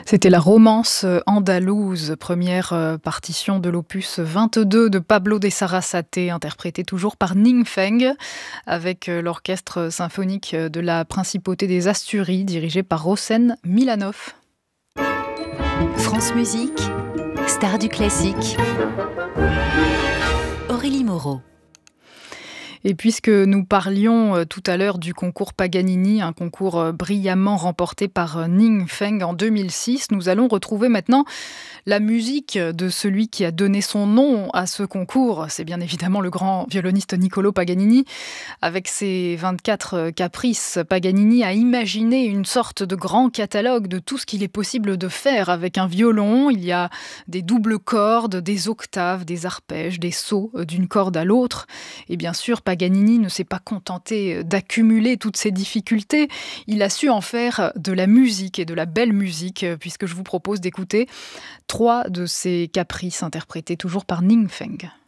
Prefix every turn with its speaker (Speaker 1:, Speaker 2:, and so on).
Speaker 1: C'était la romance andalouse, première partition de l'opus 22 de Pablo de Sarasate, interprétée toujours par Ning Feng, avec l'orchestre symphonique de la Principauté des Asturies, dirigé par Rossen Milanov.
Speaker 2: France Musique, star du classique. Aurélie Moreau.
Speaker 1: Et puisque nous parlions tout à l'heure du concours Paganini, un concours brillamment remporté par Ning Feng en 2006, nous allons retrouver maintenant la musique de celui qui a donné son nom à ce concours. C'est bien évidemment le grand violoniste Niccolò Paganini. Avec ses 24 caprices, Paganini a imaginé une sorte de grand catalogue de tout ce qu'il est possible de faire avec un violon. Il y a des doubles cordes, des octaves, des arpèges, des sauts d'une corde à l'autre. Et bien sûr, Paganini ne s'est pas contenté d'accumuler toutes ces difficultés. Il a su en faire de la musique et de la belle musique, puisque je vous propose d'écouter 3 de ses caprices interprétés toujours par Ning Feng.